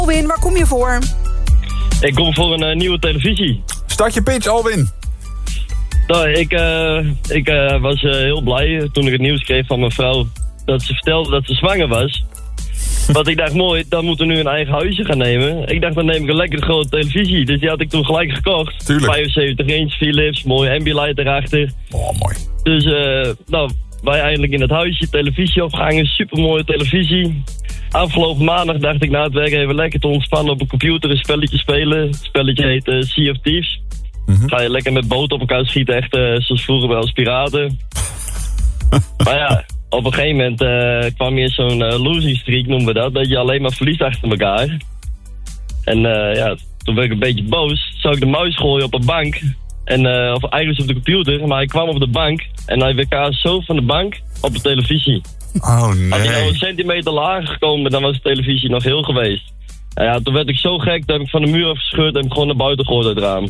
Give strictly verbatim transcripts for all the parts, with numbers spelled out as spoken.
Alwin, waar kom je voor? Ik kom voor een uh, nieuwe televisie. Start je pitch, Alwin. Nou, ik uh, ik uh, was uh, heel blij toen ik het nieuws kreeg van mijn vrouw dat ze vertelde dat ze zwanger was. Want ik dacht, mooi, dan moeten we nu een eigen huisje gaan nemen. Ik dacht, dan neem ik een lekkere grote televisie. Dus die had ik toen gelijk gekocht. Tuurlijk. vijfenzeventig inch Philips, mooi Ambilight erachter. Oh, mooi. Dus, uh, nou, wij eindelijk in het huisje, televisie opgehangen, supermooie televisie. Afgelopen maandag dacht ik na het werk even lekker te ontspannen op een computer een spelletje spelen. Het spelletje heet uh, Sea of Thieves. Mm-hmm. Ga je lekker met boten op elkaar schieten, echt uh, zoals vroeger bij als piraten. Maar ja, op een gegeven moment uh, kwam hier zo'n uh, losing streak, noemen we dat. Dat je alleen maar verliest achter elkaar. En uh, ja, toen werd ik een beetje boos. Zou ik de muis gooien op een bank. En, uh, of eigenlijk op de computer, maar hij kwam op de bank. En hij werd zo van de bank op de televisie. Oh nee. Had hij nou een centimeter lager gekomen, dan was de televisie nog heel geweest. En ja, toen werd ik zo gek dat ik van de muur afgescheurd en gewoon naar buiten gegooid uit het raam.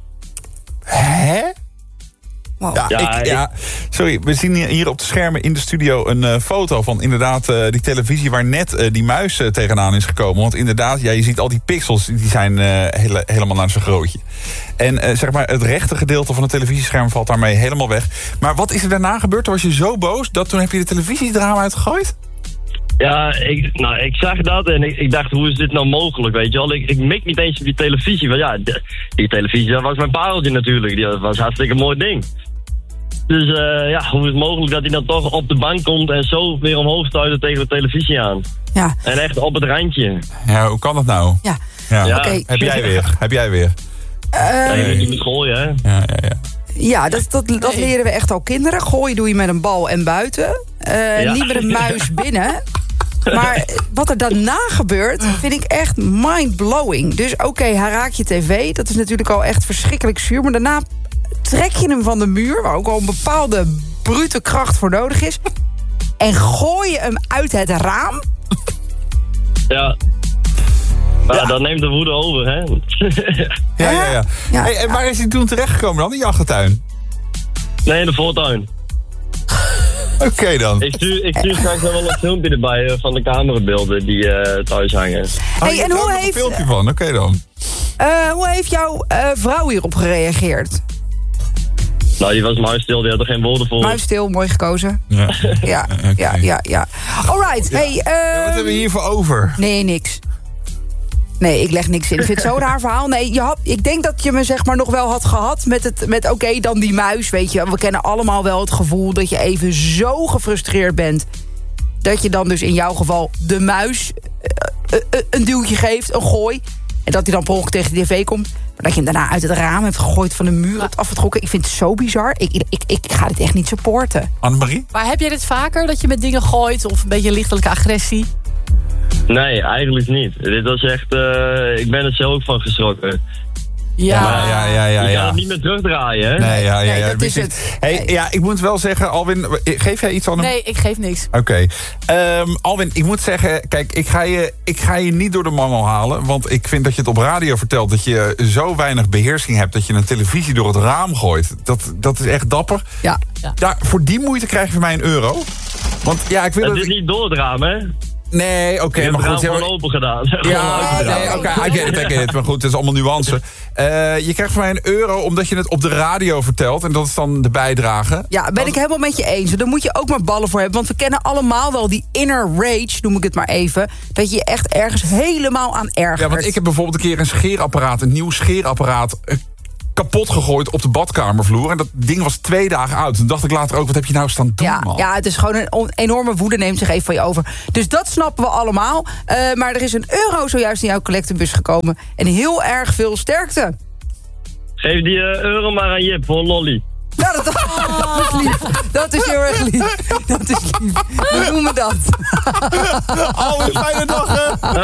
Hè? Wow. Ja, Ja, ik, ik- ja, sorry, we zien hier op de schermen in de studio een uh, foto van inderdaad uh, die televisie waar net uh, die muis uh, tegenaan is gekomen. Want inderdaad, ja, je ziet al die pixels, die zijn uh, hele, helemaal naar zijn grootje. En uh, zeg maar, het rechte gedeelte van het televisiescherm valt daarmee helemaal weg. Maar wat is er daarna gebeurd? Toen was je zo boos dat toen heb je de televisie het raam uitgegooid? Ja, ik, nou, ik zag dat en ik, ik dacht, hoe is dit nou mogelijk, weet je wel? Ik, ik mik niet eens op die televisie, want ja, de- die televisie, dat was mijn pareltje natuurlijk. Die was hartstikke mooi ding. Dus uh, ja, hoe is het mogelijk dat hij dan toch op de bank komt en zo weer omhoog stuit tegen de televisie aan? Ja, En echt op het randje. Ja, hoe kan dat nou? ja. Ja. Ja. Oké. Heb jij weer? Heb jij weer? Ja, je weet niet met gooien, hè? Ja, ja, ja. Ja, dat, dat, dat leren we echt al kinderen. Gooien doe je met een bal en buiten. Uh, Ja. Niet met een muis binnen. Maar wat er daarna gebeurt, vind ik echt mind-blowing. Dus oké, okay, hij raakt je tv. Dat is natuurlijk al echt verschrikkelijk zuur. Maar daarna trek je hem van de muur, waar ook al een bepaalde brute kracht voor nodig is. En gooi je hem uit het raam. Ja. Maar ja, dan neemt de woede over, hè? Ja, ja, ja. Ja. Hey, en waar is hij toen terechtgekomen dan? In je achtertuin? Nee, in de voortuin. Oké okay, dan. Ik stuur, ik stuur straks nog wel een filmpje erbij uh, van de camerabeelden die uh, thuis hangen. Oh, Hey, je en hebt hoe ook nog heeft- een filmpje van? Oké okay, dan. Uh, hoe heeft jouw uh, vrouw hierop gereageerd? Nou, die was muisstil, die had er geen woorden voor. Muisstil, mooi gekozen. Ja. Ja, Okay. ja, ja, ja. Alright, hey. Ja, wat Uh, hebben we hiervoor over? nee, niks. Nee, ik leg niks in. Ik vind het zo'n raar verhaal. Nee, je had, ik denk dat je me zeg maar nog wel had gehad met, het, met oké, okay, dan die muis, weet je. We kennen allemaal wel het gevoel dat je even zo gefrustreerd bent. Dat je dan dus in jouw geval de muis uh, uh, een duwtje geeft, een gooi. En dat hij dan per ongeluk tegen de tv komt. Maar dat je hem daarna uit het raam hebt gegooid, van de muur hebt afgetrokken. Ik vind het zo bizar. Ik, ik, ik, ik ga dit echt niet supporten. Annemarie? Maar heb jij dit vaker, dat je met dingen gooit of een beetje lichtelijke agressie? Nee, eigenlijk niet. Dit was echt... Uh, ik ben er zelf ook van geschrokken. Ja. Ja, ja, ja, ja. Je ja. kan het niet meer terugdraaien, hè? Nee, ja, ja, Nee, ja. dat is het. Hey, Nee. ja, ik moet wel zeggen, Alwin, geef jij iets aan hem? Nee, ik geef niks. Oké. Okay. Um, Alwin, ik moet zeggen, kijk, ik ga, je, ik ga je niet door de mangel halen. Want ik vind dat je het op radio vertelt dat je zo weinig beheersing hebt dat je een televisie door het raam gooit. Dat, dat is echt dapper. Ja. Ja. Ja, voor die moeite krijg je van mij een euro. Want ja, ik wil Het dat is ik... niet door het raam, hè? Nee, oké, Okay, okay, maar het goed. raam Ja, gewoon open gedaan. ja, Gewoon nee, oké, okay, I get it, I get it. Maar goed, het is allemaal nuance. Uh, je krijgt van mij een euro omdat je het op de radio vertelt. En dat is dan de bijdrage. Ja, ben ik helemaal met je eens. Daar moet je ook maar ballen voor hebben. Want we kennen allemaal wel die inner rage, noem ik het maar even. Dat je je echt ergens helemaal aan ergert. Ja, want ik heb bijvoorbeeld een keer een scheerapparaat, een nieuw scheerapparaat, uh, kapot gegooid op de badkamervloer. En dat ding was twee dagen oud. Toen dacht ik later ook, wat heb je nou staan doen, Ja, man? ja, het is gewoon een on- enorme woede, neemt zich even van je over. Dus dat snappen we allemaal. Uh, maar er is een euro zojuist in jouw collectebus gekomen. En heel erg veel sterkte. Geef die uh, euro maar aan Jip voor een lolly. Nou, dat, dat is lief. Dat is heel erg lief. Dat is lief. Dan doen we dat. Alweer fijne dag, hè?